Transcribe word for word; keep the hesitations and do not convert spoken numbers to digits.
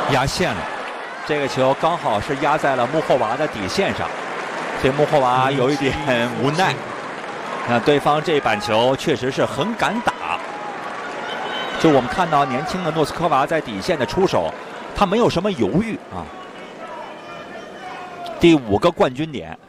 压线了。 这个球刚好是压在了穆霍娃的底线上，所以穆霍娃有一点无奈。那对方这板球确实是很敢打。就我们看到年轻的诺斯科娃在底线的出手，他没有什么犹豫啊。第五个冠军点。